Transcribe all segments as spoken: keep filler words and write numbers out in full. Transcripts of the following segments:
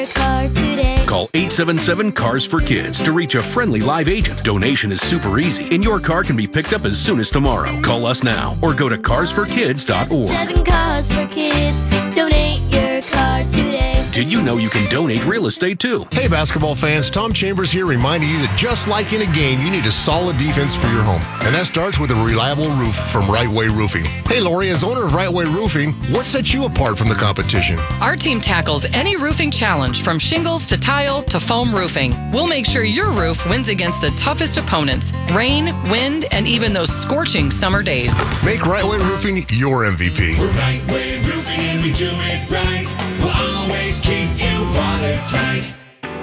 car today. Call eight seven seven, C A R S for Kids to reach a friendly live agent. Donation is super easy, and your car can be picked up as soon as tomorrow. Call us now or go to cars for kids dot org. Seven cars for kids. Donate your car today. Did you know you can donate real estate too? Hey basketball fans, Tom Chambers here reminding you that just like in a game, you need a solid defense for your home. And that starts with a reliable roof from Right Way Roofing. Hey Lori, as owner of Right Way Roofing, what sets you apart from the competition? Our team tackles any roofing challenge from shingles to tile to foam roofing. We'll make sure your roof wins against the toughest opponents, rain, wind, and even those scorching summer days. Make Right Way Roofing your M V P. We're Right Way Roofing and we do it right. We'll always keep you watertight.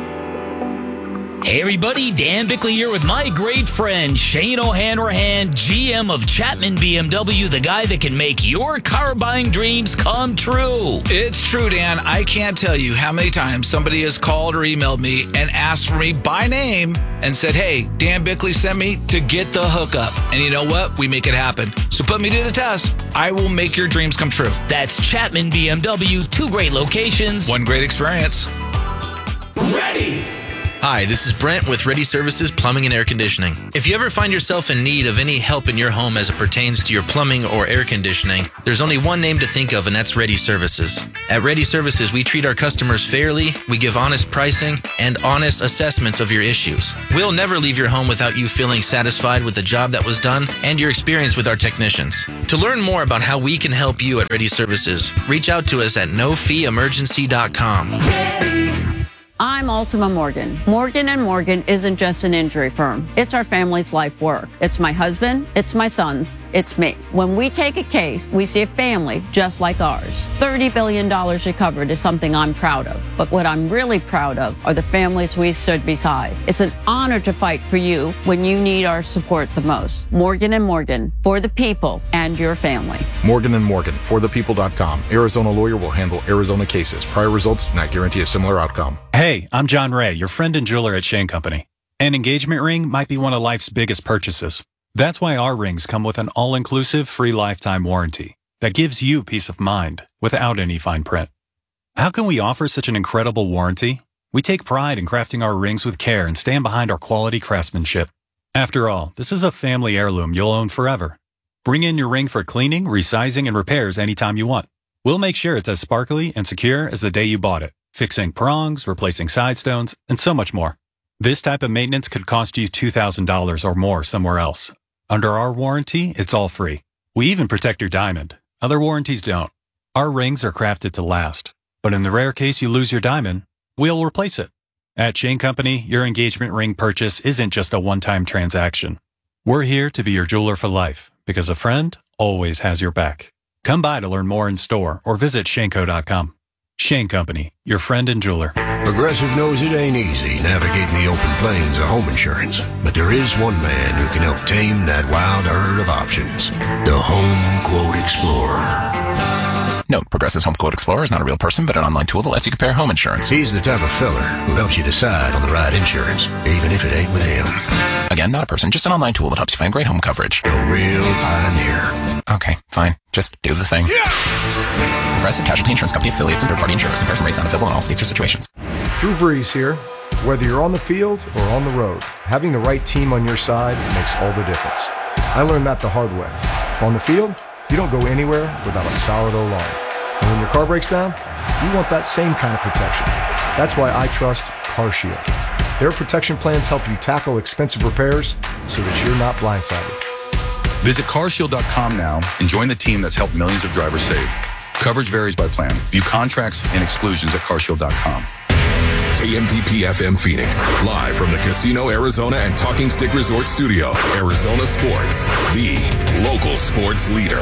Hey everybody, Dan Bickley here with my great friend Shane O'Hanrahan, G M of Chapman B M W, the guy that can make your car buying dreams come true. It's true, Dan. I can't tell you how many times somebody has called or emailed me and asked for me by name and said, hey, Dan Bickley sent me to get the hookup. And you know what? We make it happen. So put me to the test. I will make your dreams come true. That's Chapman B M W, two great locations. One great experience. Ready! Hi, this is Brent with Ready Services Plumbing and Air Conditioning. If you ever find yourself in need of any help in your home as it pertains to your plumbing or air conditioning, there's only one name to think of, and that's Ready Services. At Ready Services, we treat our customers fairly, we give honest pricing, and honest assessments of your issues. We'll never leave your home without you feeling satisfied with the job that was done and your experience with our technicians. To learn more about how we can help you at Ready Services, reach out to us at no fee emergency dot com. I'm Ultima Morgan. Morgan and Morgan isn't just an injury firm. It's our family's life work. It's my husband, it's my sons, it's me. When we take a case, we see a family just like ours. thirty billion dollars recovered is something I'm proud of. But what I'm really proud of are the families we stood beside. It's an honor to fight for you when you need our support the most. Morgan and Morgan, for the people and your family. Morgan and Morgan, for the people dot com. Arizona lawyer will handle Arizona cases. Prior results do not guarantee a similar outcome. Hey, I'm John Ray, your friend and jeweler at Shane Company. An engagement ring might be one of life's biggest purchases. That's why our rings come with an all-inclusive free lifetime warranty that gives you peace of mind without any fine print. How can we offer such an incredible warranty? We take pride in crafting our rings with care and stand behind our quality craftsmanship. After all, this is a family heirloom you'll own forever. Bring in your ring for cleaning, resizing, and repairs anytime you want. We'll make sure it's as sparkly and secure as the day you bought it, fixing prongs, replacing side stones, and so much more. This type of maintenance could cost you two thousand dollars or more somewhere else. Under our warranty, it's all free. We even protect your diamond. Other warranties don't. Our rings are crafted to last. But in the rare case you lose your diamond, we'll replace it. At Shane Company, your engagement ring purchase isn't just a one-time transaction. We're here to be your jeweler for life, because a friend always has your back. Come by to learn more in store or visit Shaneco dot com. Shane Company, your friend and jeweler. Progressive knows it ain't easy navigating the open plains of home insurance, but there is one man who can help tame that wild herd of options. The Home Quote Explorer. Note, Progressive's Home Quote Explorer is not a real person, but an online tool that lets you compare home insurance. He's the type of fella who helps you decide on the right insurance, even if it ain't with him. Again, not a person, just an online tool that helps you find great home coverage. A real pioneer. Okay, fine. Just do the thing. Yeah! Progressive Casualty Insurance Company affiliates and third-party insurers. Comparison rates not available in all states or situations. Drew Brees here. Whether you're on the field or on the road, having the right team on your side makes all the difference. I learned that the hard way. On the field, you don't go anywhere without a solid O-line. And when your car breaks down, you want that same kind of protection. That's why I trust CarShield. Their protection plans help you tackle expensive repairs so that you're not blindsided. Visit car shield dot com now and join the team that's helped millions of drivers save. Coverage varies by plan. View contracts and exclusions at car shield dot com. K M V P F M Phoenix, live from the Casino Arizona and Talking Stick Resort Studio. Arizona Sports, the local sports leader.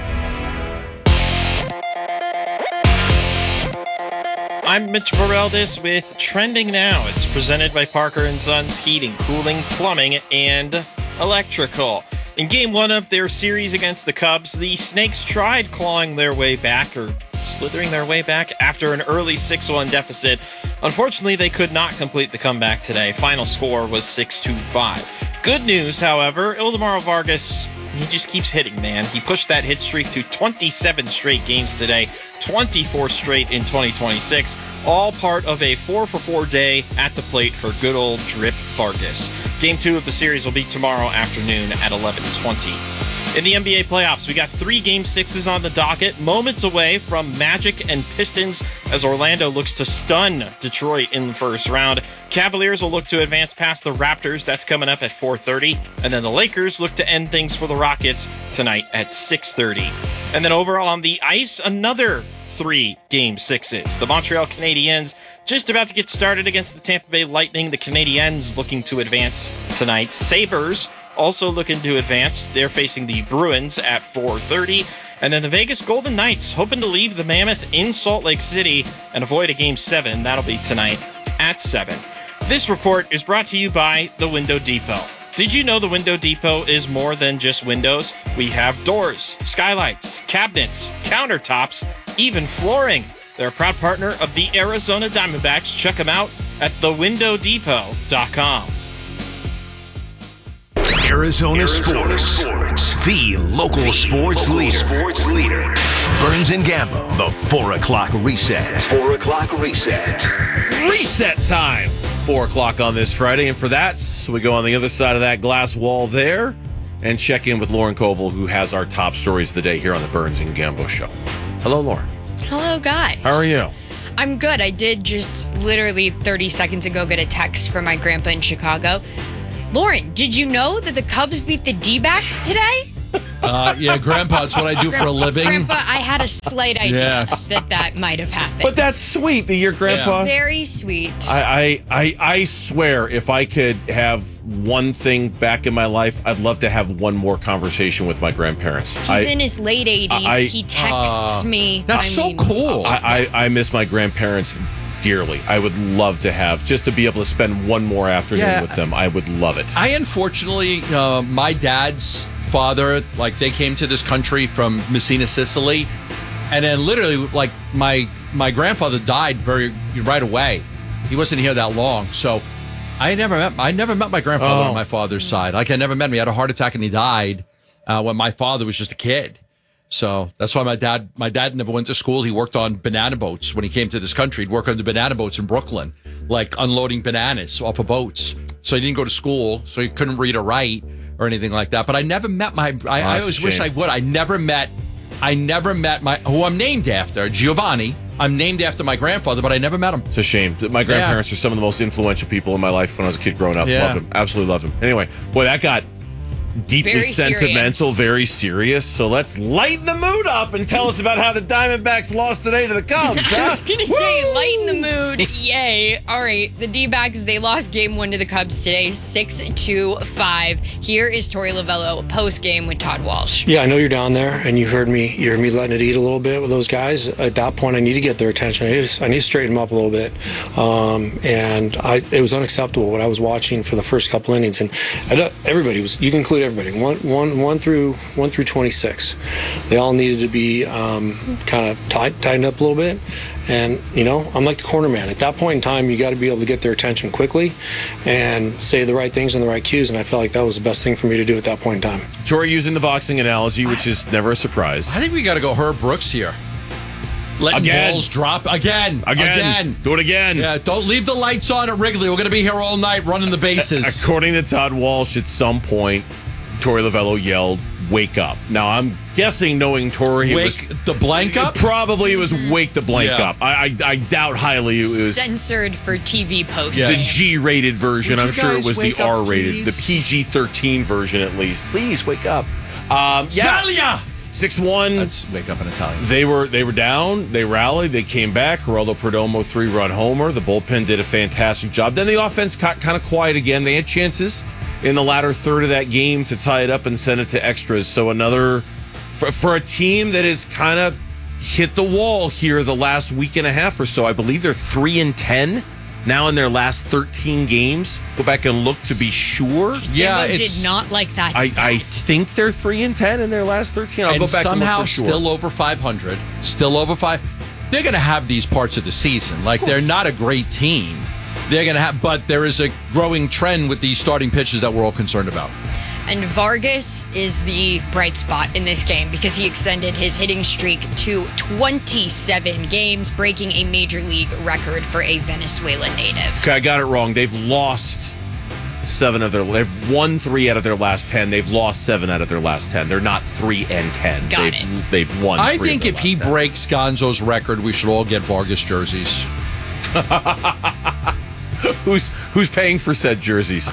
I'm Mitch Vareldis with Trending Now. It's presented by Parker and Sons Heating, Cooling, Plumbing, and Electrical. In game one of their series against the Cubs, the Snakes tried clawing their way back, or slithering their way back, after an early six one deficit. Unfortunately, they could not complete the comeback today. Final score was six two five. Good news, however, Ildemaro Vargas, he just keeps hitting, man. He pushed that hit streak to twenty-seven straight games today, twenty-four straight in twenty twenty-six, all part of a four for four day at the plate for good old Drip Vargas. Game two of the series will be tomorrow afternoon at eleven twenty. In the N B A playoffs, we got three game sixes on the docket, moments away from Magic and Pistons as Orlando looks to stun Detroit in the first round. Cavaliers will look to advance past the Raptors. That's coming up at four thirty. And then the Lakers look to end things for the Rockets tonight at six thirty. And then over on the ice, another three game sixes. The Montreal Canadiens just about to get started against the Tampa Bay Lightning. The Canadiens looking to advance tonight. Sabres also looking to advance. They're facing the Bruins at four thirty. And then the Vegas Golden Knights hoping to leave the Mammoth in Salt Lake City and avoid a game seven. That'll be tonight at seven. This report is brought to you by The Window Depot. Did you know the Window Depot is more than just windows? We have doors, skylights, cabinets, countertops, even flooring. They're a proud partner of the Arizona Diamondbacks. Check them out at the window depot dot com. Arizona, Arizona Sports. Sports, the local, the sports, local leader. sports leader. Burns and Gambo, the four o'clock reset. Four o'clock reset. Reset time. Four o'clock on this Friday, and for that, we go on the other side of that glass wall there and check in with Lauren Koval, who has our top stories of the day here on the Burns and Gambo Show. Hello, Lauren. Hello, guys. How are you? I'm good. I did just literally thirty seconds ago get a text from my grandpa in Chicago. Lauren, did you know that the Cubs beat the D-backs today? Uh, yeah, Grandpa, it's what I do for a living. Grandpa, I had a slight idea Yeah. that that might have happened. But that's sweet that your grandpa. It's very sweet. I, I, I, I swear, if I could have one thing back in my life, I'd love to have one more conversation with my grandparents. He's I, in his late eighties. I- he texts Uh, me. that's I so mean, cool. I, I, I miss my grandparents dearly. I would love to have, just to be able to spend one more afternoon Yeah. with them. I would love it. I unfortunately, uh, my dad's father, like they came to this country from Messina, Sicily, and then literally, like my my grandfather died very right away. He wasn't here that long, so I never met I never met my grandfather Oh. on my father's side. Like I never met him. He had a heart attack and he died uh, when my father was just a kid. So that's why my dad my dad never went to school. He worked on banana boats when he came to this country. He'd work on the banana boats in Brooklyn, like unloading bananas off of boats. So he didn't go to school, so he couldn't read or write or anything like that. But I never met my. I, Oh, I that's always a wish shame. I would. I never met. I never met my who I'm named after, Giovanni. I'm named after my grandfather, but I never met him. It's a shame. My grandparents Yeah. are some of the most influential people in my life when I was a kid growing up. Yeah. Loved them. Absolutely loved them. Anyway, boy, that got deeply Very sentimental, serious. very serious. So let's lighten the mood up and tell us about how the Diamondbacks lost today to the Cubs. I huh? was going to say, lighten the mood. Yay. All right. The D-backs, they lost game one to the Cubs today, six to five. Here is Torey Lovello post-game with Todd Walsh. Yeah, I know you're down there, and you heard me. You heard me letting it eat a little bit with those guys. At that point, I need to get their attention. I need to, I need to straighten them up a little bit. Um, and I, it was unacceptable what I was watching for the first couple innings. And I don't- everybody was. You can include everybody. One, one, one through one through twenty-six. They all needed to be um, kind of tight, tightened up a little bit. And, you know, I'm like the corner man. At that point in time, you got to be able to get their attention quickly and say the right things and the right cues. And I felt like that was the best thing for me to do at that point in time. Tori using the boxing analogy, which is never a surprise. I think we got to go Herb Brooks here. Letting Again. balls drop again, Again. again. Do it again. Yeah, don't leave the lights on at Wrigley. We're going to be here all night running the bases. According to Todd Walsh, at some point, Torey Lovello yelled, "Wake up!" Now I'm guessing, knowing Torey, it Wake was the blank up. Probably it was wake the blank Yeah. up. I, I I doubt highly it was Censored for T V posts. the G-rated version. Would I'm you sure it guys was the wake up, R-rated, the please? P G thirteen version at least. Please wake up. Um, yeah, Sveglia! six one. Let's wake up in Italian. They were they were down. They rallied. They came back. Geraldo Perdomo three-run homer. The bullpen did a fantastic job. Then the offense got kind of quiet again. They had chances in the latter third of that game to tie it up and send it to extras. So another for, for a team that has kind of hit the wall here the last week and a half or so. I believe they're three and ten now in their last thirteen games. Go back and look to be sure. Yeah, Jimbo it's did not like that I, stat. I think they're three and ten in their last thirteen. I'll and go back somehow and look for sure. still over five hundred. Still over five. They're going to have these parts of the season. Like they're not a great team. They're going to have, but there is a growing trend with these starting pitches that we're all concerned about. And Vargas is the bright spot in this game because he extended his hitting streak to twenty-seven games, breaking a major league record for a Venezuelan native. Okay, I got it wrong. They've lost seven of their. They've won three out of their last ten. They've lost seven out of their last ten. They're not three and ten. Got they've, it. They've won. I three think of if their he last ten. breaks Gonzo's record, we should all get Vargas jerseys. who's who's paying for said jerseys?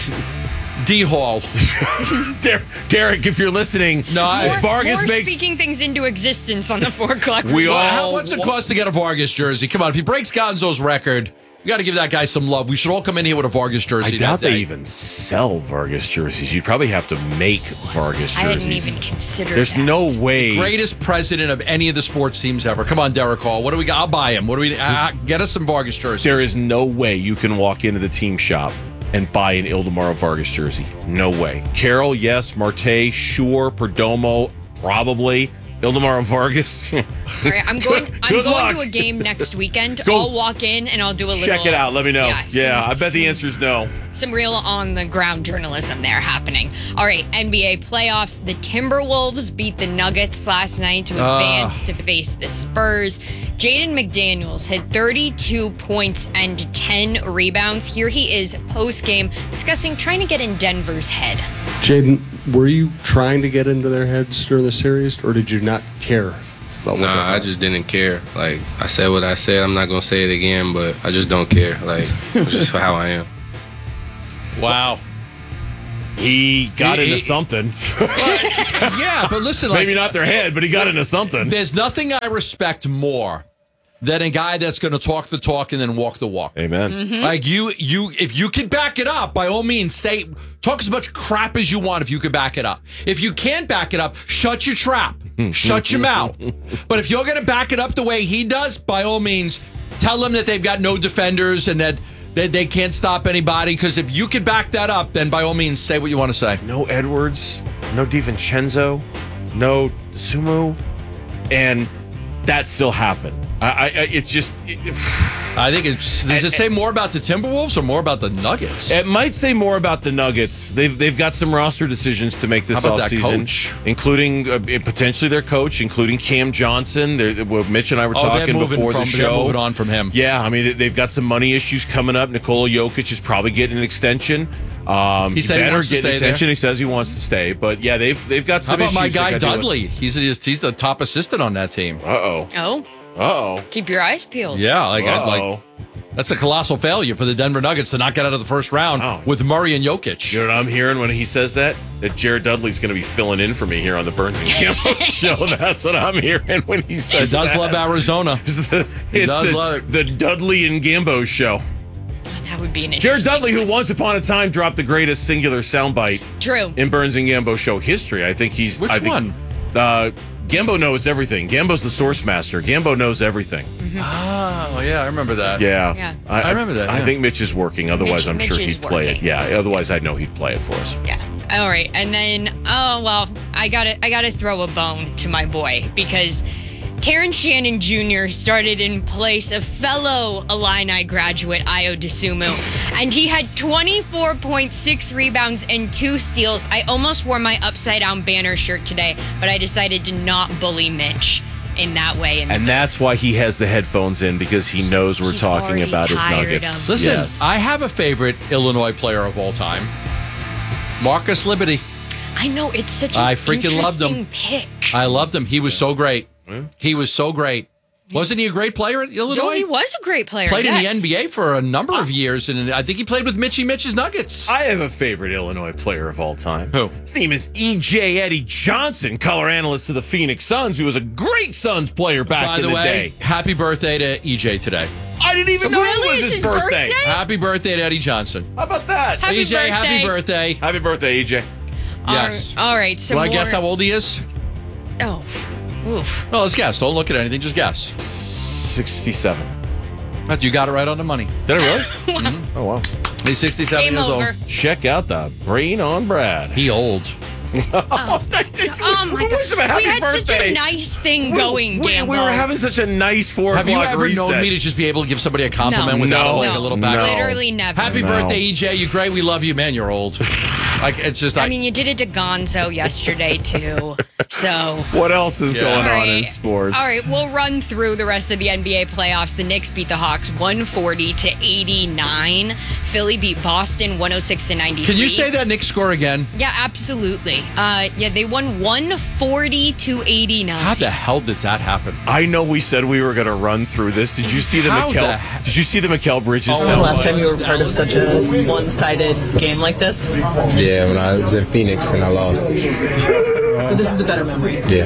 D Hall. Der- Derek, if you're listening, no, I, More, Vargas more makes. speaking things into existence on the four o'clock. We report. all- How, what's it cost to get a Vargas jersey? Come on, if he breaks Gonzo's record, we got to give that guy some love. We should all come in here with a Vargas jersey. I doubt that day. they even sell Vargas jerseys. You'd probably have to make Vargas I jerseys. hadn't even considered There's that. no way. Greatest president of any of the sports teams ever. Come on, Derek Hall. What do we got? I'll buy him. What do we? Uh, get us some Vargas jerseys. There is no way you can walk into the team shop and buy an Ildemaro Vargas jersey. No way. Carroll, yes. Marte, sure. Perdomo, probably. Ildemaro Vargas. All right, I'm going. I'm Good going luck. to a game next weekend. Go. I'll walk in and I'll do a little. Check it out. Let me know. Yeah, Yeah, some- I bet the some- answer is no. Some real on the ground journalism there happening. All right, N B A playoffs. The Timberwolves beat the Nuggets last night to Ah. advance to face the Spurs. Jaden McDaniels had thirty-two points and ten rebounds. Here he is post game discussing trying to get in Denver's head. Jaden, were you trying to get into their heads during the series, or did you not care about what Nah, I just didn't care. Like, I said what I said. I'm not going to say it again, but I just don't care. Like, it's just how I am. Wow. He got He- into he- something. Yeah, but listen, like, Maybe not their head, but he got into something. There's nothing I respect more than a guy that's going to talk the talk and then walk the walk. Amen. Mm-hmm. Like you, you, if you can back it up, by all means, say talk as much crap as you want. If you can back it up, if you can't back it up, shut your trap, shut your mouth. But if you're going to back it up the way he does, by all means, tell them that they've got no defenders and that they, they can't stop anybody. Because if you can back that up, then by all means, say what you want to say. No Edwards, no DiVincenzo, no Sumu, and that still happened. I, I I- it's just. It, I think it's. Does it say more about the Timberwolves or more about the Nuggets? It might say more about the Nuggets. They've they've got some roster decisions to make this How about that offseason, coach? including uh, potentially their coach, including Cam Johnson. They're, well, Mitch and I were Oh, they're talking moving before from- the they're show. moving on from him. Yeah, I mean they- they've got some money issues coming up. Nikola Jokic is probably getting an extension. Um, He said he better wants to get an stay there. extension. He says he wants to stay, but yeah, they've they've got How some. about my issues they guy gotta deal with. Dudley? He's he's he's the top assistant on that team. Uh oh. Oh, Uh oh. keep your eyes peeled. Yeah, like I'd Uh-oh. like. That's a colossal failure for the Denver Nuggets to not get out of the first round Wow. with Murray and Jokic. You know what I'm hearing when he says that? That Jared Dudley's going to be filling in for me here on the Burns and Campbell show. That's what I'm hearing when he says He does that. love Arizona. It's the, He it's does the, love it. the Dudley and Gambo show. That would be an Jared interesting. Dudley, who once upon a time dropped the greatest singular soundbite True. in Burns and Gambo show history. I think he's. Which I think, one? Uh, Gambo knows everything. Gambo's the source master. Gambo knows everything. Oh, yeah, I remember that. Yeah. Yeah. I remember that, I yeah. think Mitch is working. Otherwise, Mitch- I'm sure Mitch is he'd play it. working. Yeah. Otherwise, I know he'd play it for us. Yeah. All right. And then, oh well, I gotta I gotta throw a bone to my boy because Terrence Shannon Junior started in place of fellow Illini graduate Ayo Dosunmu, and he had twenty-four point six rebounds and two steals. I almost wore my upside down banner shirt today, but I decided to not bully Mitch in that way. And And that's why he has the headphones in, because he knows we're He's talking already about his tired Nuggets. of- Listen, Yes. I have a favorite Illinois player of all time, Marcus Liberty. I know it's such an I freaking loved him. interesting pick. I loved him. He was so great. He was so great. Wasn't he a great player at Illinois? No, he was a great player. Played in the yes. N B A for a number of years, and I think he played with Mitchie Mitch's Nuggets. I have a favorite Illinois player of all time. Who? His name is E J Eddie Johnson, color analyst to the Phoenix Suns, who was a great Suns player back By in the, the, way, day. happy birthday to E J today. I didn't even know Really? it was It's his, his birthday. birthday? Happy birthday to Eddie Johnson. How about that? Happy E J, happy birthday. birthday. Happy birthday, E J. All Yes. right, All right. So Do I more- guess how old he is? Oh, oof. No, let's guess. Don't look at anything. Just guess. sixty-seven. But you got it right on the money. Did I really? Oh, wow. He's sixty-seven Game years over. old. Check out the brain on Brad. He old. Oh, oh my Wish him a God. happy We had such birthday. a nice thing We- going, we, Gambo. we were having such a nice four Have you o'clock ever reset. known me to just be able to give somebody a compliment No. without No. like a little back? No. Literally never. Happy No. birthday, E J. You're great. We love you, man. You're old. Like it's just. I, I mean, you did it to Gonzo yesterday, too. So. What else is Yeah. going All on right. in sports? All right, we'll run through the rest of the N B A playoffs. The Knicks beat the Hawks one forty to eighty-nine. Philly beat Boston one oh six to ninety-three. Can you say that Knicks score again? Yeah, absolutely. Uh, yeah, they won one forty to eighty-nine. How the hell did that happen? I know we said we were going to run through this. Did you see the How Mikal? the heck? Did you see the Mikal Bridges? When was the last time you were part of such a one-sided game like this? Yeah, when I was in Phoenix and I lost. So this is a better memory. Yeah.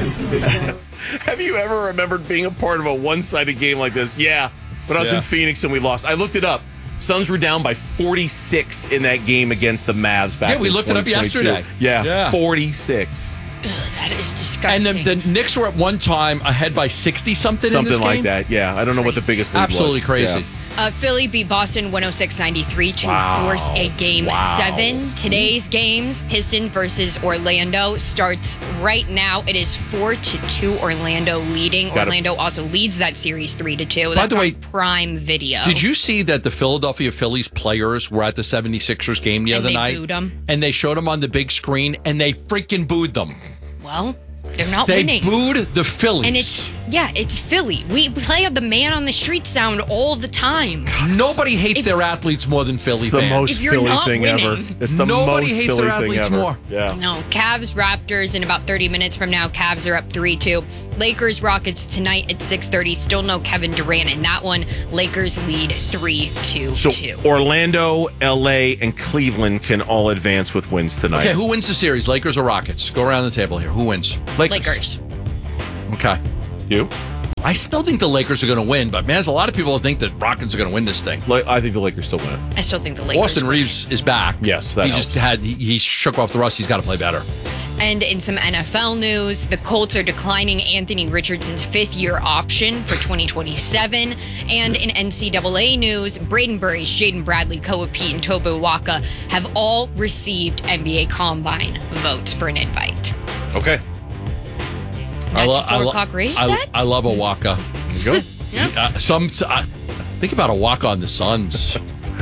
Have you ever remembered being a part of a one-sided game like this? Yeah, but I was Yeah. in Phoenix and we lost. I looked it up. Suns were down by forty-six in that game against the Mavs back Yeah, we in looked it up twenty twenty-two. yesterday. Yeah, Yeah. forty-six. Ugh, that is And disgusting. the, the Knicks were at one time ahead by sixty something. in Something this like game? that. Yeah, I don't know what the biggest lead Absolutely was. crazy. Yeah. Uh, Philly beat Boston one oh six ninety-three to Wow. force a game Wow. seven. Today's games, Pistons versus Orlando, starts right now. It is four to two, Orlando leading. Gotta- Orlando also leads that series three to two. By That's the way, on Prime Video. Did you see that the Philadelphia Phillies players were at the seventy-sixers game the And other they night? booed 'em. And they showed them on the big screen, and they freaking booed them. Well, they're not They winning. booed the Phillies. And it's, yeah, it's Philly. We play the man on the street sound all the time. Nobody hates It's- their athletes more than Philly It's the fans. most If you're Philly not thing winning. ever. It's the Nobody most hates Philly their thing athletes ever. more. Yeah. No, Cavs, Raptors in about thirty minutes from now. Cavs are up three two. Lakers, Rockets tonight at six thirty. Still no Kevin Durant in that one. Lakers lead three two So two. Orlando, L A, and Cleveland can all advance with wins tonight. Okay, who wins the series? Lakers or Rockets? Go around the table here. Who wins? Lakers. Okay. You? I still think the Lakers are going to win, but man, there's a lot of people who think that Rockets are going to win this thing. Like, I think the Lakers still win it. I still think the Lakers. Austin Reeves is back. Yes, that he helps. just had he, he shook off the rust. He's got to play better. And in some N F L news, the Colts are declining Anthony Richardson's fifth year option for twenty twenty-seven. And in N C double A news, Braden Burries, Jaden Bradley, Koa Pete, and Tobo Waka have all received N B A Combine votes for an invite. Okay. That's lo- a four lo- o'clock race I, set? I love a Waka. There you go. Uh, some uh, think about a Waka on the Suns.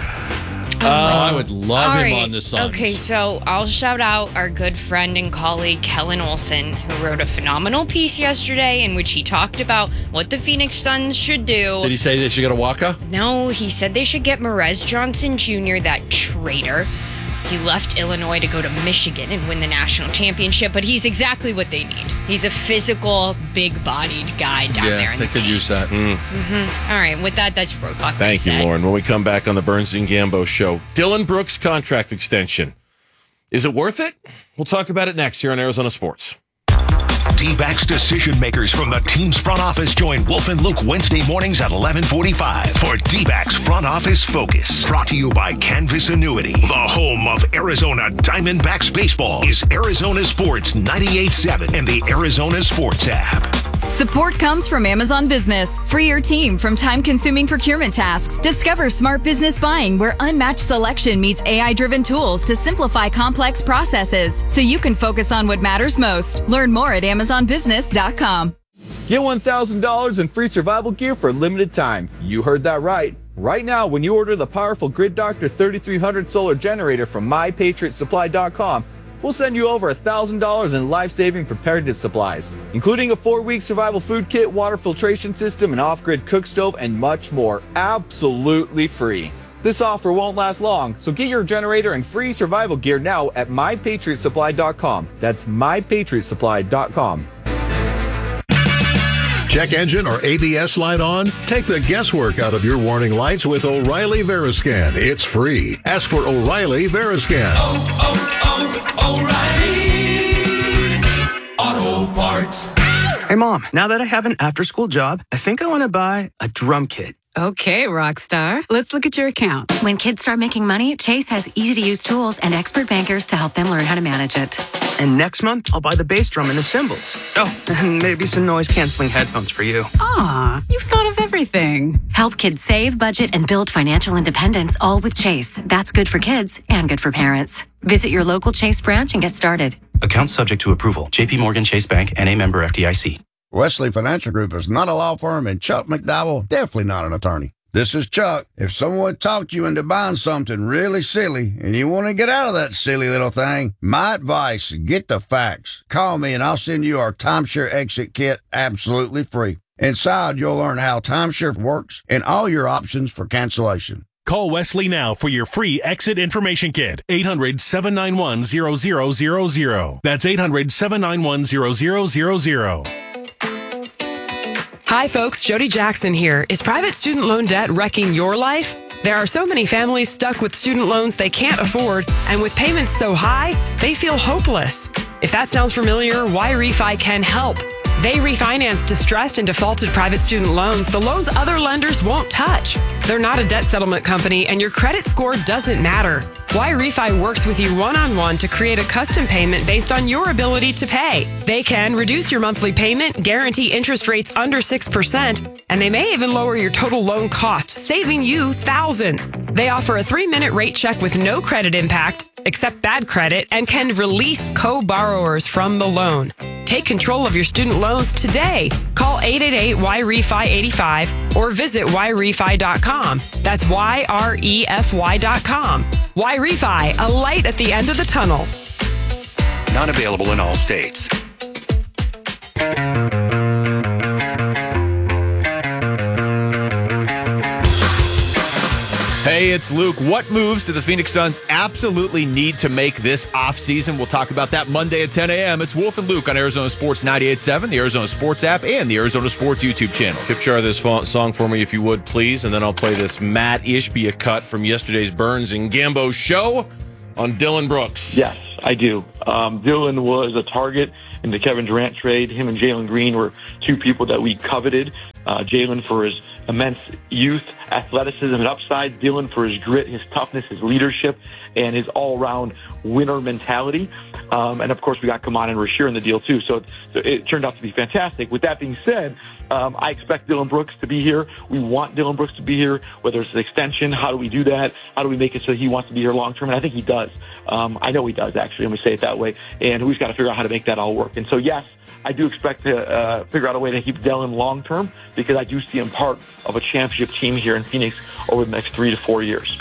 Oh, I would love All him right. on the Suns. Okay, so I'll shout out our good friend and colleague Kellen Olson, who wrote a phenomenal piece yesterday in which he talked about what the Phoenix Suns should do. Did he say they should get a Waka? No, he said they should get Merez Johnson Junior, that traitor. He left Illinois to go to Michigan and win the national championship, but he's exactly what they need. He's a physical, big-bodied guy down there Yeah, in they the could use that. Mm-hmm. All right, with that, that's four o'clock. Thank you, reset. Lauren. When we come back on the Burns and Gambo show, Dylan Brooks contract extension. Is it worth it? We'll talk about it next here on Arizona Sports. D-backs decision makers from the team's front office join Wolf and Luke Wednesday mornings at eleven forty-five for D-backs Front Office Focus. Brought to you by Canvas Annuity. The home of Arizona Diamondbacks baseball is Arizona Sports ninety-eight point seven and the Arizona Sports app. Support comes from Amazon Business. Free your team from time-consuming procurement tasks. Discover smart business buying where unmatched selection meets A I-driven tools to simplify complex processes so you can focus on what matters most. Learn more at amazon business dot com. Get one thousand dollars in free survival gear for a limited time. You heard that right. Right now, when you order the powerful Grid Doctor thirty-three hundred solar generator from my patriot supply dot com, we'll send you over one thousand dollars in life-saving preparedness supplies, including a four-week survival food kit, water filtration system, an off-grid cook stove, and much more, absolutely free. This offer won't last long, so get your generator and free survival gear now at my patriot supply dot com. That's my patriot supply dot com. Check engine or A B S light on? Take the guesswork out of your warning lights with O'Reilly Veriscan. It's free. Ask for O'Reilly Veriscan. O'Reilly Auto Parts. Hey, Mom, now that I have an after-school job, I think I want to buy a drum kit. Okay, Rockstar. Let's look at your account. When kids start making money, Chase has easy-to-use tools and expert bankers to help them learn how to manage it. And next month, I'll buy the bass drum and the cymbals. Oh, and maybe some noise-canceling headphones for you. Aw, you've thought of everything. Help kids save, budget, and build financial independence, all with Chase. That's good for kids and good for parents. Visit your local Chase branch and get started. Account subject to approval. J P Morgan Chase Bank, N A member F D I C. Wesley Financial Group is not a law firm, and Chuck McDowell definitely not an attorney. This is Chuck. If someone talked you into buying something really silly and you want to get out of that silly little thing, my advice, get the facts. Call me and I'll send you our timeshare exit kit absolutely free. Inside, you'll learn how timeshare works and all your options for cancellation. Call Wesley now for your free exit information kit. eight hundred, seven nine one, zero zero zero zero. That's eight hundred, seven nine one, zero zero zero zero. Hi, folks. Jody Jackson here. Is private student loan debt wrecking your life? There are so many families stuck with student loans they can't afford, and with payments so high, they feel hopeless. If that sounds familiar, Y-Refi can help. They refinance distressed and defaulted private student loans, the loans other lenders won't touch. They're not a debt settlement company, and your credit score doesn't matter. Y-Refi works with you one-on-one to create a custom payment based on your ability to pay. They can reduce your monthly payment, guarantee interest rates under six percent, and they may even lower your total loan cost, saving you thousands. They offer a three-minute rate check with no credit impact, accept bad credit, and can release co-borrowers from the loan. Take control of your student loans today. Call eight eight eight, Y R E F I eight five or visit Y refi dot com. That's Y R E F Y dot com. Y-Refi, a light at the end of the tunnel. Not available in all states. Hey, it's Luke. What moves do the Phoenix Suns absolutely need to make this offseason? We'll talk about that Monday at ten a.m. It's Wolf and Luke on Arizona Sports ninety-eight point seven, the Arizona Sports app, and the Arizona Sports YouTube channel. Tip jar this song for me if you would, please, and then I'll play this Matt Ishbia cut from yesterday's Burns and Gambo show on Dillon Brooks. Yes, I do. Um, Dillon was a target in the Kevin Durant trade. Him and Jalen Green were two people that we coveted. Uh, Jalen for his immense youth, athleticism, and upside. Dillon for his grit, his toughness, his leadership, and his all-around winner mentality. Um, and, of course, we got Kaman and Rasheer in the deal, too. So, so it turned out to be fantastic. With that being said, um, I expect Dillon Brooks to be here. We want Dillon Brooks to be here, whether it's an extension. How do we do that? How do we make it so he wants to be here long-term? And I think he does. Um, I know he does, actually, let me say it that way. And we've got to figure out how to make that all work. And so, yes, I do expect to uh, figure out a way to keep Dillon long-term because I do see him part of a championship team here in Phoenix over the next three to four years.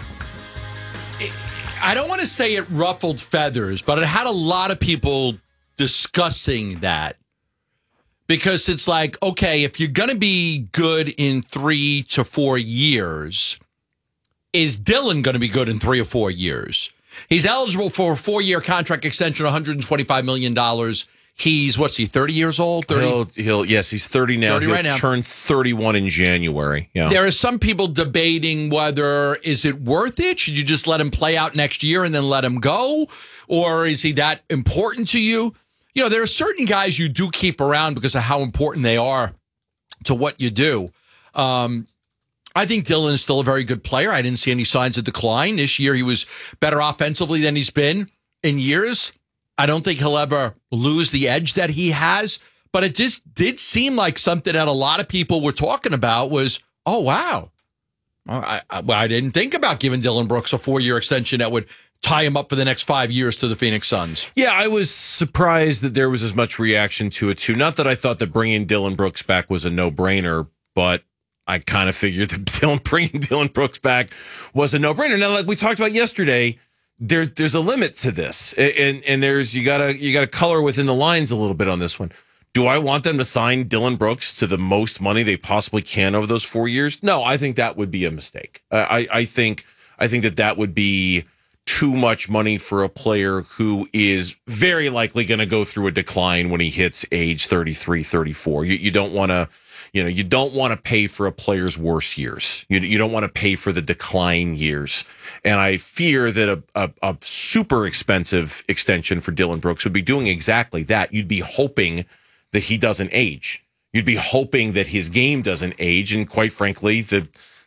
I don't want to say it ruffled feathers, but it had a lot of people discussing that because it's like, okay, if you're going to be good in three to four years, is Dillon going to be good in three or four years? He's eligible for a four-year contract extension, one hundred twenty-five million dollars. He's, what's he, thirty years old? thirty? He'll, he'll, yes, he's thirty now. thirty he'll right now. turn thirty-one in January. Yeah. There are some people debating whether, is it worth it? Should you just let him play out next year and then let him go? Or is he that important to you? You know, there are certain guys you do keep around because of how important they are to what you do. Um, I think Dillon is still a very good player. I didn't see any signs of decline. This year he was better offensively than he's been in years. I don't think he'll ever lose the edge that he has, but it just did seem like something that a lot of people were talking about was, oh, wow. I, I, I didn't think about giving Dillon Brooks a four-year extension that would tie him up for the next five years to the Phoenix Suns. Yeah, I was surprised that there was as much reaction to it, too. Not that I thought that bringing Dillon Brooks back was a no-brainer, but I kind of figured that Dillon, bringing Dillon Brooks back was a no-brainer. Now, like we talked about yesterday, There's there's a limit to this, and and there's you gotta you gotta color within the lines a little bit on this one. Do I want them to sign Dillon Brooks to the most money they possibly can over those four years? No, I think that would be a mistake. I I think I think that that would be too much money for a player who is very likely going to go through a decline when he hits age thirty-three, thirty-four. You you don't want to. You know, you don't want to pay for a player's worst years. You you don't want to pay for the decline years. And I fear that a, a, a super expensive extension for Dillon Brooks would be doing exactly that. You'd be hoping that he doesn't age. You'd be hoping that his game doesn't age. And quite frankly, the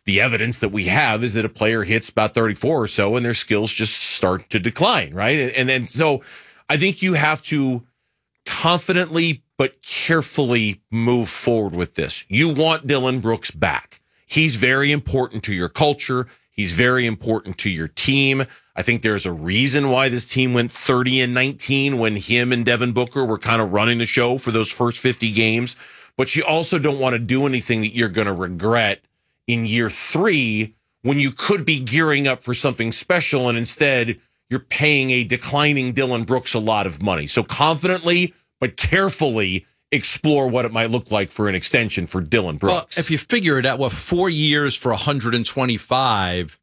the evidence that we have is that a player hits about thirty-four or so and their skills just start to decline, right? And, and then so I think you have to confidently but carefully move forward with this. You want Dillon Brooks back. He's very important to your culture. He's very important to your team. I think there's a reason why this team went thirty and nineteen when him and Devin Booker were kind of running the show for those first fifty games. But you also don't want to do anything that you're going to regret in year three when you could be gearing up for something special and instead you're paying a declining Dillon Brooks a lot of money. So confidently but carefully explore what it might look like for an extension for Dillon Brooks. Well, if you figure it out, what, four years for one hundred twenty-five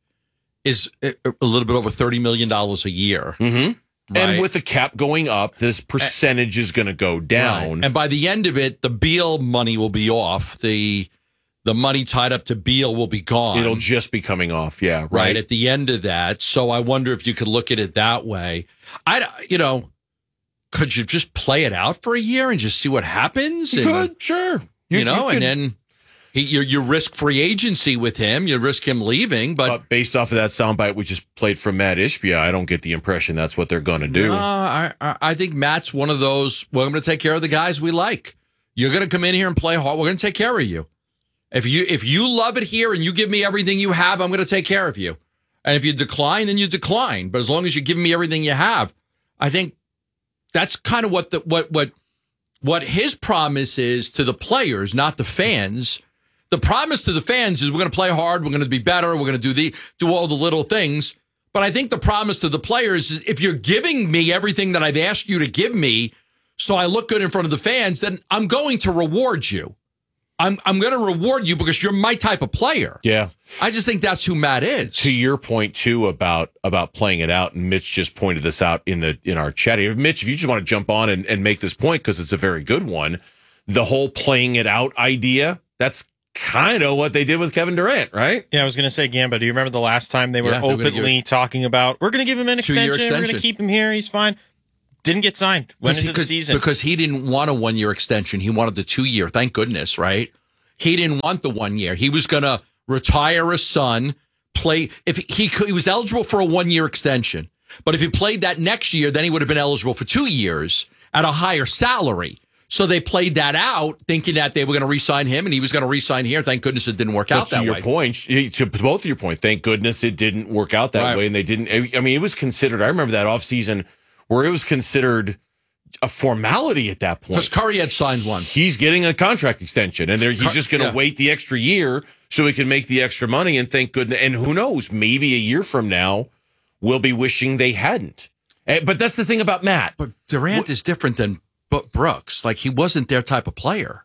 is a little bit over thirty million dollars a year. Mm-hmm. Right. And with the cap going up, this percentage is going to go down. Right. And by the end of it, the Beal money will be off. The the money tied up to Beal will be gone. It'll just be coming off, yeah, right? Right, at the end of that. So I wonder if you could look at it that way. I, you know, could you just play it out for a year and just see what happens? You and, could, sure. You, You- know, you and could- then he, you you risk free agency with him. You risk him leaving, but, But based off of that soundbite we just played from Matt Ishbia, I don't get the impression that's what they're going to do. Uh, I, I I think Matt's one of those, well, I'm going to take care of the guys we like. You're going to come in here and play hard. We're going to take care of you. If you if you love it here and you give me everything you have, I'm going to take care of you. And if you decline, then you decline. But as long as you're giving me everything you have, I think that's kind of what the what what what his promise is to the players, not the fans. The promise to the fans is we're going to play hard, we're going to be better, we're going to do the do all the little things. But I think the promise to the players is if you're giving me everything that I've asked you to give me, so I look good in front of the fans, then I'm going to reward you. I'm I'm going to reward you because you're my type of player. Yeah. I just think that's who Matt is. To your point too about about playing it out, and Mitch just pointed this out in the in our chat. Mitch, if you just want to jump on and, and make this point because it's a very good one, the whole playing it out idea, that's kind of what they did with Kevin Durant, right? Yeah, I was going to say, Gamba, do you remember the last time they were Yeah, they were gonna openly give- talking about, we're going to give him an Two-year extension, we're going to extension. keep him here, he's fine. Didn't get signed. Went into the because, season. because he didn't want a one-year extension. He wanted the two-year. Thank goodness, right? He didn't want the one year. He was going to retire his son, play. If he could, he was eligible for a one-year extension, but if he played that next year, then he would have been eligible for two years at a higher salary. So they played that out, thinking that they were going to re-sign him, and he was going to re-sign here. Thank goodness it didn't work But out to that your way. point, to both of your point, thank goodness it didn't work out that Right. way, and they didn't. I mean, it was considered. I remember that offseason where it was considered a formality at that point. Because Curry had signed one. He's getting a contract extension, and there, he's Cur- just going to yeah. wait the extra year so he can make the extra money. And thank goodness. And who knows? Maybe a year from now, we'll be wishing they hadn't. Eh, But that's the thing about Matt. But Durant is different than Bu- Brooks. Like, he wasn't their type of player.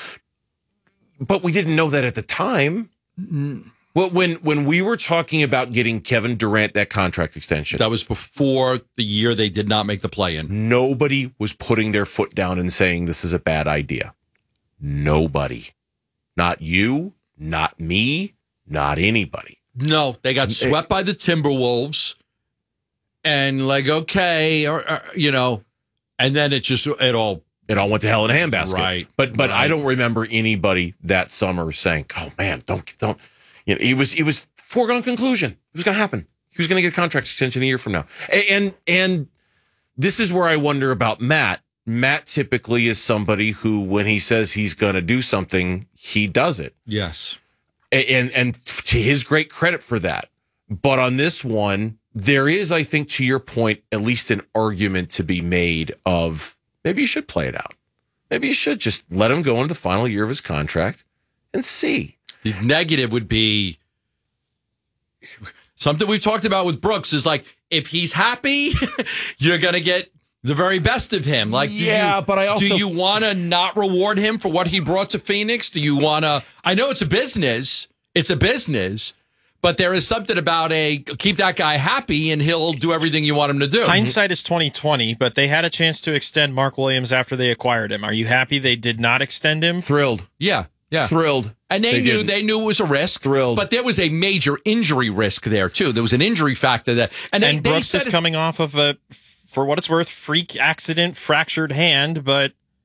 But we didn't know that at the time. Well, when when we were talking about getting Kevin Durant that contract extension, That was before the year they did not make the play-in. nobody was putting their foot down and saying this is a bad idea. Nobody. Not you, not me, not anybody. No, they got swept by the Timberwolves, and like, okay, or, or, you know, and then it just it all It all went to hell in a handbasket. Right. But but I Right. don't remember anybody that summer saying, "Oh man, don't don't." You know, it was it was foregone conclusion. It was going to happen. He was going to get a contract extension a year from now. A- And and this is where I wonder about Matt. Matt typically is somebody who, when he says he's going to do something, he does it. yes. A- And and to his great credit for that. But on this one, there is, I think, to your point, at least an argument to be made of maybe you should play it out. Maybe you should just let him go into the final year of his contract and see. The negative would be something we've talked about with Brooks is like, if he's happy, you're going to get the very best of him. Like, do Yeah, you, but I also- do you want to not reward him for what he brought to Phoenix? Do you want to? I know it's a business. It's a business. But there is something about a keep that guy happy and he'll do everything you want him to do. Hindsight is twenty twenty, but they had a chance to extend Mark Williams after they acquired him. Are you happy they did not extend him? Thrilled. Yeah. Yeah. Thrilled. And they, They knew didn't. they knew it was a risk. Thrilled. But there was a major injury risk there too. There was an injury factor that and, they, And they Brooks said is it- coming off of a, for what it's worth, freak accident, fractured hand, but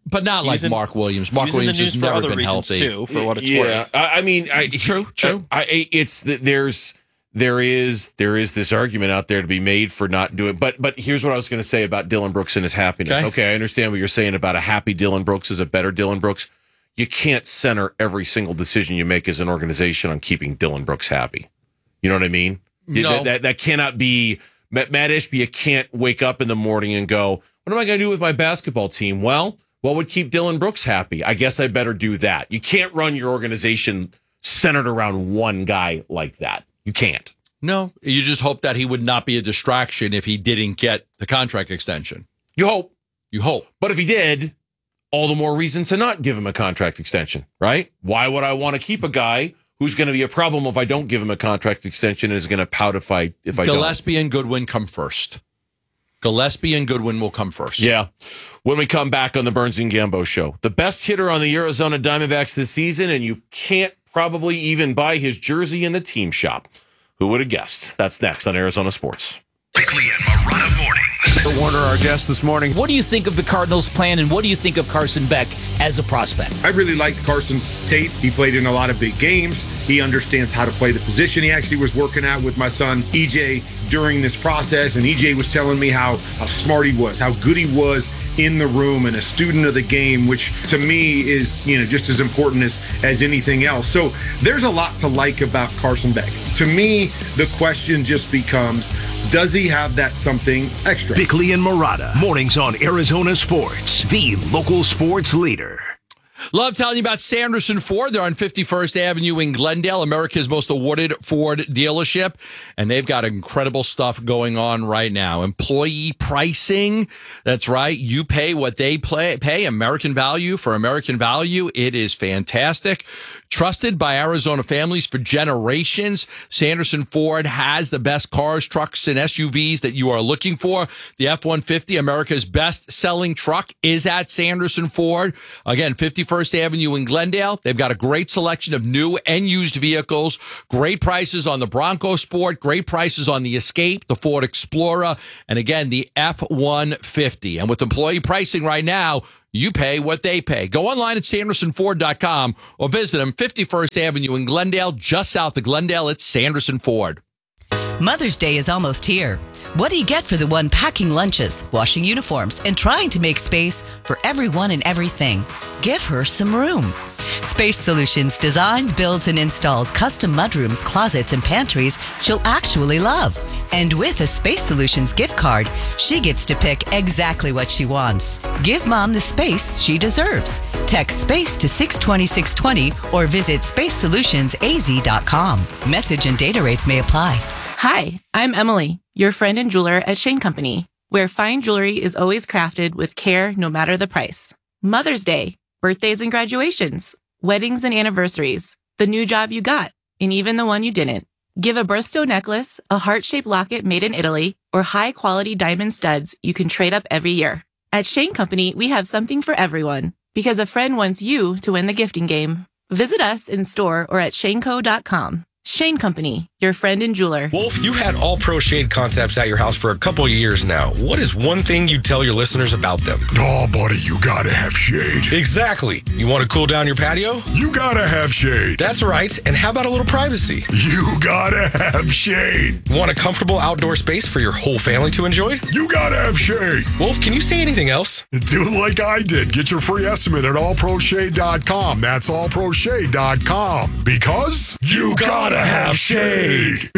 but not like in, Mark Williams. Mark Williams has never been healthy. Too, for what it's yeah, worth. I, I mean, I, true, true. I, I, it's there's there is there is this argument out there to be made for not doing. But but here's what I was going to say about Dylan Brooks and his happiness. Okay. okay, I understand what you're saying about a happy Dylan Brooks is a better Dylan Brooks. You can't center every single decision you make as an organization on keeping Dylan Brooks happy. You know what I mean? No. That, that, that cannot be. Matt, Matt Ishbia can't wake up in the morning and go, what am I going to do with my basketball team? Well, what would keep Dylan Brooks happy? I guess I better do that. You can't run your organization centered around one guy like that. You can't. No, you just hope that he would not be a distraction if he didn't get the contract extension. You hope. You hope. But if he did, all the more reason to not give him a contract extension, right? Why would I want to keep a guy who's going to be a problem if I don't give him a contract extension and is going to pout if I if I don't? Gillespie and Goodwin come first. Gillespie and Goodwin will come first. Yeah. When we come back on the Burns and Gambo show, the best hitter on the Arizona Diamondbacks this season, and you can't probably even buy his jersey in the team shop. Who would have guessed? That's next on Arizona Sports. Bickley and Marotta mornings. Warner, our guest this morning. What do you think of the Cardinals' plan, and what do you think of Carson Beck as a prospect? I really liked Carson's tape. He played in a lot of big games. He understands how to play the position. He actually was working out with my son, E J, during this process, and E J was telling me how, how smart he was, how good he was in the room and a student of the game, which to me is, you know, just as important as, as anything else. So there's a lot to like about Carson Beck. To me, the question just becomes, does he have that something extra? Bickley and Marotta, mornings on Arizona Sports, the local sports leader. Love telling you about Sanderson Ford. They're on fifty-first Avenue in Glendale, America's most awarded Ford dealership. And they've got incredible stuff going on right now. Employee pricing. That's right. You pay what they play, pay. American value for American value. It is fantastic. Trusted by Arizona families for generations. Sanderson Ford has the best cars, trucks, and S U Vs that you are looking for. The F one fifty, America's best-selling truck, is at Sanderson Ford. Again, fifty-first Avenue in Glendale. They've got a great selection of new and used vehicles. Great prices on the Bronco Sport. Great prices on the Escape, the Ford Explorer, and again, the F one fifty. And with employee pricing right now, you pay what they pay. Go online at sanderson ford dot com or visit them, fifty-first Avenue in Glendale, just south of Glendale. It's Sanderson Ford. Mother's Day is almost here. What do you get for the one packing lunches, washing uniforms, and trying to make space for everyone and everything? Give her some room. Space Solutions designs, builds, and installs custom mudrooms, closets, and pantries she'll actually love. And with a Space Solutions gift card, she gets to pick exactly what she wants. Give Mom the space she deserves. Text SPACE to six two six two zero or visit space solutions a z dot com. Message and data rates may apply. Hi, I'm Emily, your friend and jeweler at Shane Company, where fine jewelry is always crafted with care no matter the price. Mother's Day, birthdays and graduations, weddings and anniversaries, the new job you got, and even the one you didn't. Give a birthstone necklace, a heart-shaped locket made in Italy, or high-quality diamond studs you can trade up every year. At Shane Company, we have something for everyone, because a friend wants you to win the gifting game. Visit us in store or at shane co dot com. Shane Company, your friend and jeweler. Wolf, you've had All Pro Shade concepts at your house for a couple of years now. What is one thing you tell your listeners about them? Oh, buddy, you gotta have shade. Exactly. You want to cool down your patio? You gotta have shade. That's right. And how about a little privacy? You gotta have shade. Want a comfortable outdoor space for your whole family to enjoy? You gotta have shade. Wolf, can you say anything else? Do like I did. Get your free estimate at all pro shade dot com. That's all pro shade dot com. Because you gotta have shade.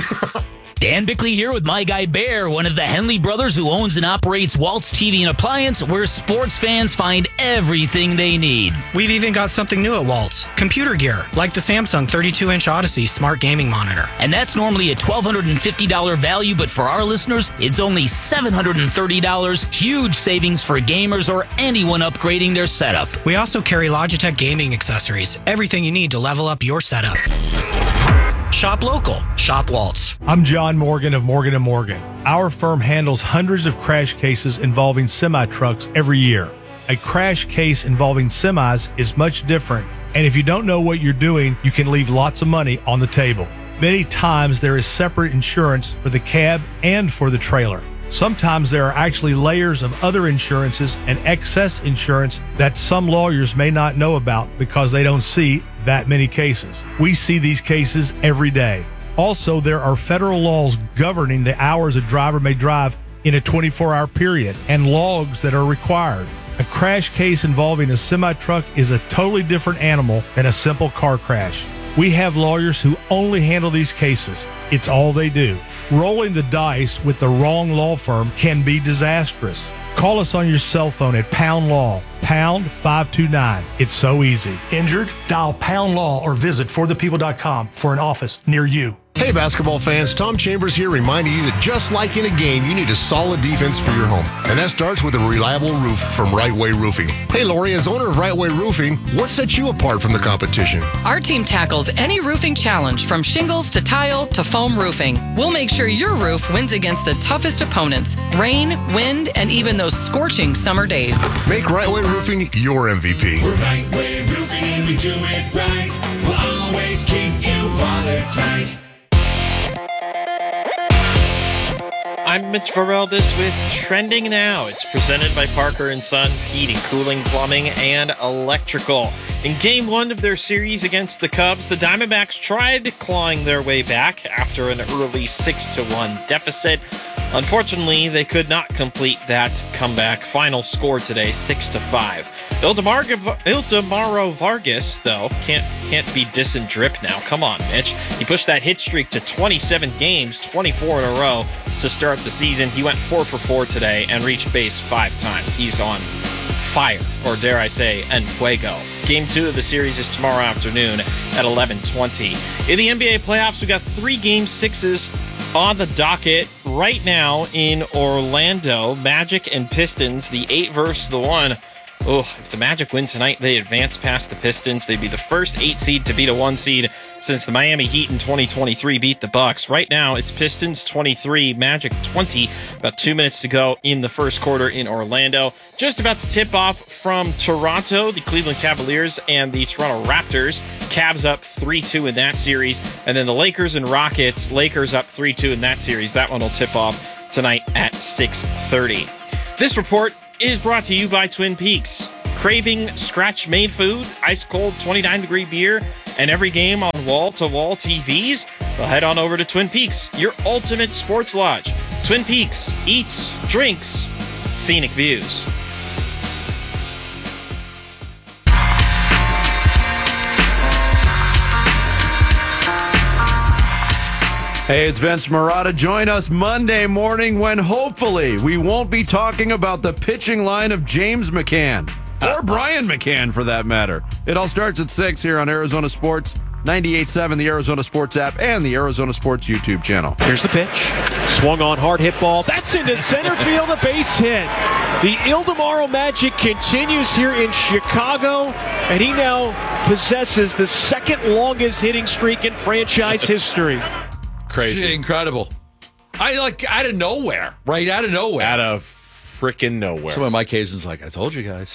Dan Bickley here with my guy Bear, one of the Henley brothers who owns and operates Waltz T V and Appliance, where sports fans find everything they need. We've even got something new at Waltz. Computer gear, like the Samsung thirty-two inch Odyssey smart gaming monitor. And that's normally a twelve fifty dollars value, but for our listeners, it's only seven hundred thirty dollars. Huge savings for gamers or anyone upgrading their setup. We also carry Logitech gaming accessories. Everything you need to level up your setup. Shop local. Shop Waltz. I'm John Morgan of Morgan and Morgan. Our firm handles hundreds of crash cases involving semi-trucks every year. A crash case involving semis is much different, and if you don't know what you're doing, you can leave lots of money on the table. Many times there is separate insurance for the cab and for the trailer. Sometimes there are actually layers of other insurances and excess insurance that some lawyers may not know about because they don't see that many cases. We see these cases every day. Also, there are federal laws governing the hours a driver may drive in a twenty-four hour period and logs that are required. A crash case involving a semi-truck is a totally different animal than a simple car crash. We have lawyers who only handle these cases. It's all they do. Rolling the dice with the wrong law firm can be disastrous. Call us on your cell phone at Pound Law, pound five two nine. It's so easy. Injured? Dial Pound Law or visit for the people dot com for an office near you. Hey, basketball fans, Tom Chambers here reminding you that just like in a game, you need a solid defense for your home. And that starts with a reliable roof from Right Way Roofing. Hey, Lori, as owner of Right Way Roofing, what sets you apart from the competition? Our team tackles any roofing challenge from shingles to tile to foam roofing. We'll make sure your roof wins against the toughest opponents, rain, wind, and even those scorching summer days. Make Right Way Roofing your M V P. We're Right Way Roofing and we do it right. We'll always keep you watertight. I'm Mitch Farrell. This with Trending Now. It's presented by Parker and Sons Heating, Cooling, Plumbing, and Electrical. In game one of their series against the Cubs, the Diamondbacks tried clawing their way back after an early six to one deficit. Unfortunately, they could not complete that comeback. Final score today, six to five. Ildemar, Ildemaro Vargas, though, can't can't be dissing Drip now. Come on, Mitch. He pushed that hit streak to twenty-seven games, twenty-four in a row to start the season. He went four for four today and reached base five times. He's on fire, or dare I say, en fuego. Game two of the series is tomorrow afternoon at eleven twenty. In the N B A playoffs, we got three game sixes on the docket right now in Orlando. Magic and Pistons, the eight versus the one. Oh, if the Magic win tonight, they advance past the Pistons. They'd be the first eight seed to beat a one seed since the Miami Heat in twenty twenty-three beat the Bucks. Right now, it's Pistons twenty-three, Magic twenty. About two minutes to go in the first quarter in Orlando. Just about to tip off from Toronto, the Cleveland Cavaliers and the Toronto Raptors. Cavs up three two in that series. And then the Lakers and Rockets, Lakers up three two in that series. That one will tip off tonight at six thirty. This report is brought to you by Twin Peaks. Craving scratch-made food, ice-cold twenty-nine degree beer, and every game on wall-to-wall T Vs? Well, head on over to Twin Peaks, your ultimate sports lodge. Twin Peaks, eats, drinks, scenic views. Hey, it's Vince Marotta. Join us Monday morning when hopefully we won't be talking about the pitching line of James McCann, or Brian McCann for that matter. It all starts at six here on Arizona Sports, ninety-eight point seven, the Arizona Sports app, and the Arizona Sports YouTube channel. Here's the pitch. Swung on, hard hit ball. That's into center field, a base hit. The Ildemaro magic continues here in Chicago, and he now possesses the second longest hitting streak in franchise history. Crazy. Incredible. I like out of nowhere, right? Out of nowhere. Out of freaking nowhere. Some of Mike Hazen's like, I told you guys.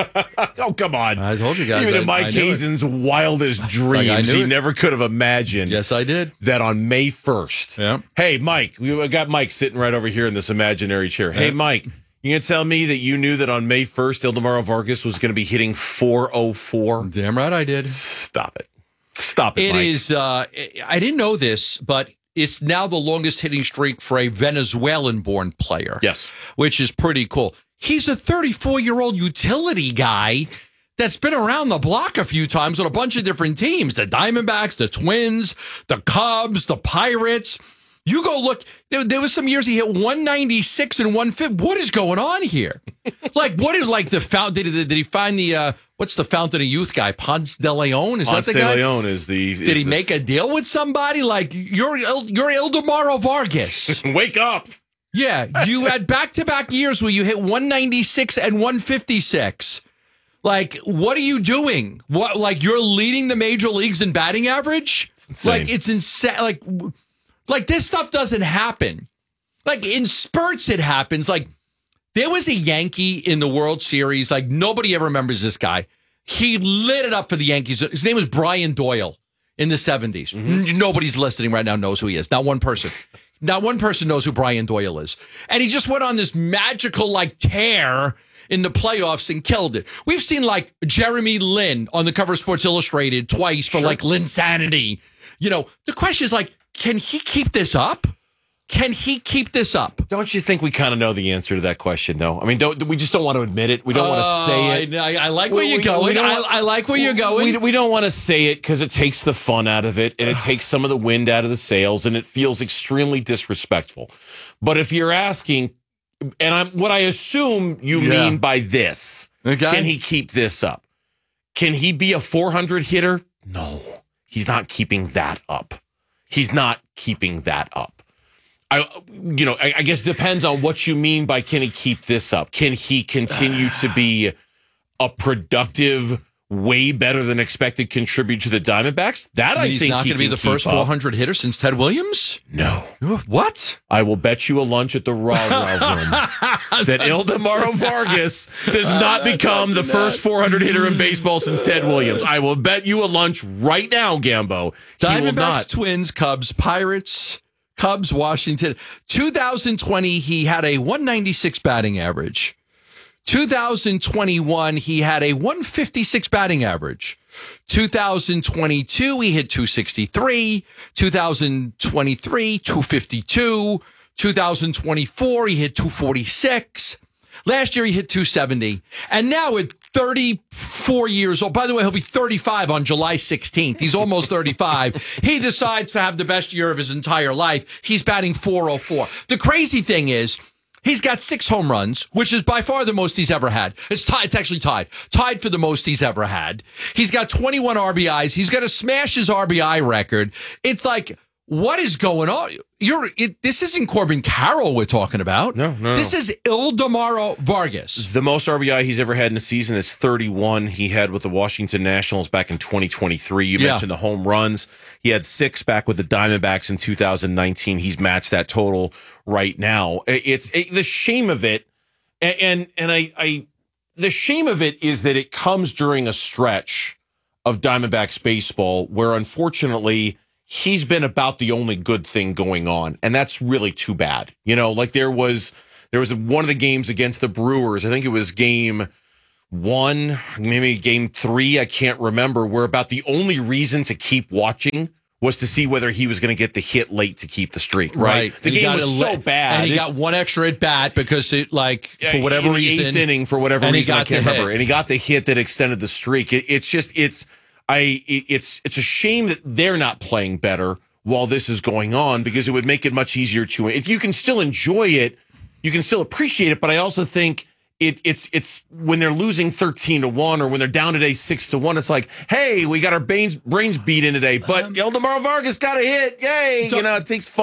Oh, come on. I told you guys. Even I, in Mike Hazen's wildest dreams, like he it. never could have imagined. Yes, I did. That on May first. Yeah. Hey, Mike, we got Mike sitting right over here in this imaginary chair. Hey, Mike, you going to tell me that you knew that on May first, Ildemaro Vargas was going to be hitting four oh four? Damn right I did. Stop it. Stop it, It Mike. is, uh, I didn't know this, but it's now the longest hitting streak for a Venezuelan-born player. Yes. Which is pretty cool. He's a thirty-four-year-old utility guy that's been around the block a few times on a bunch of different teams. The Diamondbacks, the Twins, the Cubs, the Pirates. You go look. There, there was some years he hit one ninety-six and one fifty. What is going on here? Like, what is, like, the fountain? Did, did he find the, uh, what's the Fountain of Youth guy? Ponce de Leon? Is Ponce that the de guy? Leon is the. Is Did he the, make a deal with somebody? Like, you're, you're Ildemaro Vargas. Wake up. Yeah, you had back-to-back years where you hit one ninety-six and one fifty-six. Like, what are you doing? What, like, you're leading the major leagues in batting average? It's insane. Like, it's insane. Like, like, this stuff doesn't happen. Like, in spurts, it happens. Like, there was a Yankee in the World Series. Like, nobody ever remembers this guy. He lit it up for the Yankees. His name was Brian Doyle in the seventies. Mm-hmm. Nobody's listening right now knows who he is. Not one person. Not one person knows who Brian Doyle is. And he just went on this magical like tear in the playoffs and killed it. We've seen like Jeremy Lin on the cover of Sports Illustrated twice for sure. like Linsanity. You know, the question is like, can he keep this up? Can he keep this up? Don't you think we kind of know the answer to that question, though? I mean, don't we just don't want to admit it. We don't uh, want to say it. I, I like where we, you're going. I, want, I like where you're going. We, we don't want to say it because it takes the fun out of it and it takes some of the wind out of the sails and it feels extremely disrespectful. But if you're asking, and I'm what I assume you yeah. mean by this, okay. Can he keep this up? Can he be a four hundred hitter? No, he's not keeping that up. He's not keeping that up. I, you know, I, I guess it depends on what you mean by can he keep this up? Can he continue to be a productive, way better than expected contributor to the Diamondbacks? That I, mean, I he's think not he going to be the first four hundred hitter since Ted Williams? No. What? I will bet you a lunch at the Raw Raw Room that Ildemaro Vargas does not become the first four hundred hitter in baseball since Ted Williams. I will bet you a lunch right now, Gambo. He Diamondbacks, will not. Twins, Cubs, Pirates, Cubs, Washington. two thousand twenty, he had a one ninety-six batting average. two thousand twenty-one, he had a one fifty-six batting average. two thousand twenty-two, he hit two sixty-three. two thousand twenty-three, two fifty-two. two thousand twenty-four, he hit two forty-six. Last year, he hit two seventy. And now at thirty-four years old, by the way, he'll be thirty-five on July sixteenth. He's almost thirty-five. He decides to have the best year of his entire life. He's batting four oh four. The crazy thing is, he's got six home runs, which is by far the most he's ever had. It's tied. It's actually tied. Tied for the most he's ever had. He's got twenty-one R B Is. He's going to smash his R B I record. It's like, what is going on? You're it, this isn't Corbin Carroll we're talking about. No, no. This is Ildemaro Vargas. The most R B I he's ever had in a season is thirty-one. He had with the Washington Nationals back in twenty twenty-three. You Yeah. mentioned the home runs. He had six back with the Diamondbacks in two thousand nineteen. He's matched that total right now. It's it, the shame of it, and and, and I, I the shame of it is that it comes during a stretch of Diamondbacks baseball where unfortunately he's been about the only good thing going on. And that's really too bad. You know, like there was, there was one of the games against the Brewers. I think it was game one, maybe game three. I can't remember, where about the only reason to keep watching was to see whether he was going to get the hit late to keep the streak. Right. Right. The And he game got was a so le- bad. And he It's- got one extra at bat because it, like, for whatever in the reason. eighth inning, for whatever and he reason, I got can't the remember. hit. And he got the hit that extended the streak. It, it's just, it's, I, it- it's, it's a shame that they're not playing better while this is going on, because it would make it much easier to, if you can still enjoy it, you can still appreciate it. But I also think it, it's, it's when they're losing thirteen to one, or when they're down today six to one, it's like, hey, we got our brains, brains beat in today, but Ildemaro Vargas got a hit. Yay. You know, it takes fun.